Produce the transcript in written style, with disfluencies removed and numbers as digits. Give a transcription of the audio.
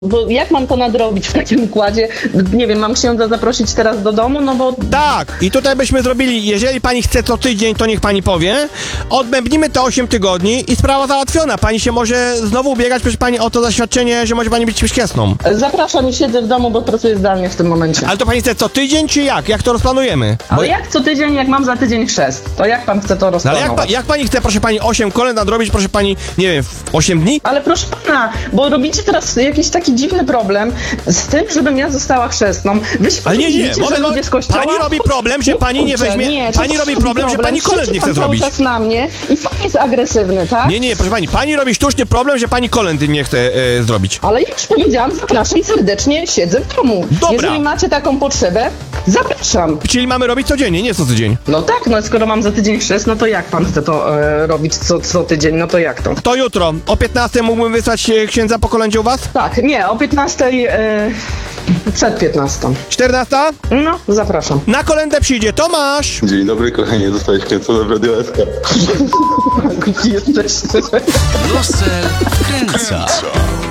Bo jak mam to nadrobić w takim układzie? Nie wiem, mam księdza zaprosić teraz do domu, no bo... Tak, i tutaj byśmy zrobili, jeżeli pani chce co tydzień, to niech pani powie, odbębnimy te 8 tygodni i sprawa załatwiona. Pani się może znowu ubiegać, proszę pani, o to zaświadczenie, że może pani być świadkiem. Zapraszam i siedzę w domu, bo pracuję zdalnie w tym momencie. Ale to pani chce co tydzień, czy jak? Jak to rozplanujemy? Ale jak co tydzień, jak mam za tydzień chrzest? To jak pan chce to No ale rozplanować? jak pani chce, proszę pani, 8 kolęd nadrobić, proszę pani, nie wiem, w 8 dni? Ale proszę pana, bo robicie teraz jakiś taki dziwny problem z tym, żebym ja została chrzestną. Wy się Ale nie, widzicie, że ludzie z kościoła... pani robi problem, że pani nie Kurczę, weźmie... nie, to pani robi problem, że pani kolęd nie chce Krzyczy pan zrobić. cały czas na mnie i pan jest agresywny, tak? Nie, proszę pani robi sztuczny problem, że pani kolędy nie chce zrobić. Ale jak już powiedziałam, zapraszam serdecznie, siedzę w domu. Dobra. Jeżeli macie taką potrzebę, zapraszam. Czyli mamy robić codziennie, nie co tydzień. No tak, no skoro mam za tydzień chrzest, no to jak pan chce to robić co tydzień, no to jak to? To jutro, o 15 mógłbym wysłać księdza po kolędzie u was? Tak, nie, o 15, przed 15. 14? No, zapraszam. Na kolędę przyjdzie Tomasz! Dzień dobry, kochanie, zostałeś kręcony w Radio SK. Jesteście. Wesel wkręca.